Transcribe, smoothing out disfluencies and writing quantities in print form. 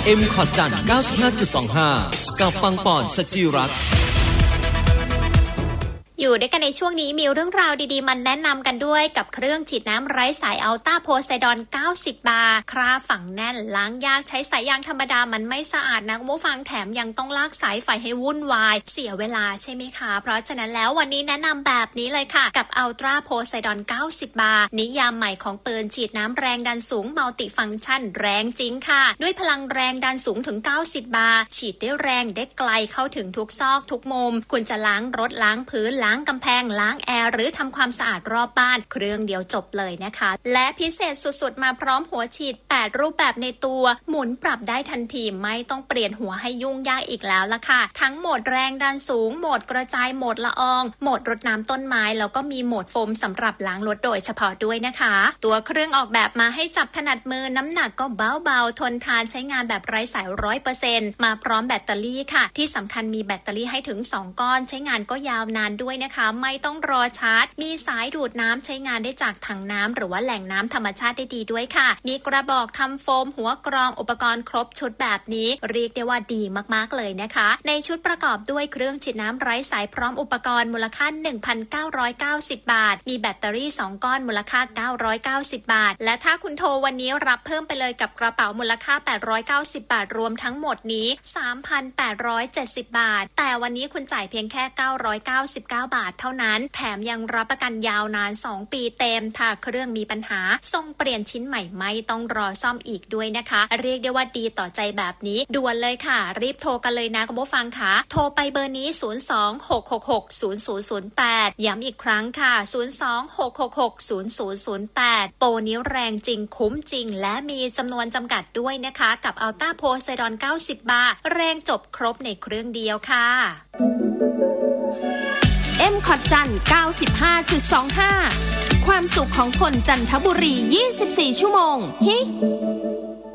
M ขอดจันทร์ 95.25 กับปังปอนสจิรัตน์อยู่ด้วยกันในช่วงนี้มีเรื่องราวดีๆมันแนะนำกันด้วยกับเครื่องฉีดน้ำไร้สายอัลต้าโพไซดอน90 บาร์คราฝังแน่นล้างยากใช้สายยางธรรมดามันไม่สะอาดนะคุณผู้ฟังแถมยังต้องลากสายไฟให้วุ่นวายเสียเวลาใช่ไหมคะเพราะฉะนั้นแล้ววันนี้แนะนำแบบนี้เลยค่ะกับอัลตร้าโพไซดอน90 บาร์นิยามใหม่ของปืนฉีดน้ำแรงดันสูงมัลติฟังก์ชันแรงจริงค่ะด้วยพลังแรงดันสูงถึง90 บาร์ฉีดได้แรงได้ไกลเข้าถึงทุกซอกทุกมุมคุณจะล้างรถล้างพื้นล้างกำแพงล้างแอร์หรือทำความสะอาดรอบบ้านเครื่องเดียวจบเลยนะคะและพิเศษสุดๆมาพร้อมหัวฉีด8รูปแบบในตัวหมุนปรับได้ทันทีไม่ต้องเปลี่ยนหัวให้ยุ่งยากอีกแล้วล่ะค่ะทั้งโหมดแรงดันสูงโหมดกระจายโหมดละอองโหมดรดน้ำต้นไม้แล้วก็มีโหมดโฟมสำหรับล้างรถโดยเฉพาะด้วยนะคะตัวเครื่องออกแบบมาให้จับถนัดมือน้ำหนักก็เบาๆทนทานใช้งานแบบไร้สาย 100% มาพร้อมแบตเตอรี่ค่ะที่สำคัญมีแบตเตอรี่ให้ถึง2ก้อนใช้งานก็ยาวนานด้วยนะคะไม่ต้องรอชาร์จมีสายดูดน้ำใช้งานได้จากถังน้ำหรือว่าแหล่งน้ำธรรมชาติได้ดีด้วยค่ะมีกระบอกทำโฟมหัวกรองอุปกรณ์ครบชุดแบบนี้เรียกได้ว่าดีมากๆเลยนะคะในชุดประกอบด้วยเครื่องฉีดน้ำไร้สายพร้อมอุปกรณ์มูลค่า 1,990 บาทมีแบตเตอรี่2ก้อนมูลค่า990 บาทและถ้าคุณโทรวันนี้รับเพิ่มไปเลยกับกระเป๋ามูลค่า890 บาทรวมทั้งหมดนี้ 3,870 บาทแต่วันนี้คุณจ่ายเพียงแค่999 บาทเท่านั้นแถมยังรับประกันยาวนาน2ปีเต็มถ้าเครื่องมีปัญหาส่งเปลี่ยนชิ้นใหม่ไม่ต้องรอซ่อมอีกด้วยนะคะเรียกได้ว่าดีต่อใจแบบนี้ด่วนเลยค่ะรีบโทรกันเลยนะคุณผู้ฟังค่ะโทรไปเบอร์นี้026660008ย้ำอีกครั้งค่ะ026660008โปรนี้แรงจริงคุ้มจริงและมีจำนวนจำกัดด้วยนะคะกับอัลต้าโพไซดอน90 บาร์แรงจบครบในเครื่องเดียวค่ะ M ขอดจันทร์ 95.25 ความสุขของคนจันทบุรี 24 ชั่วโมงฮิ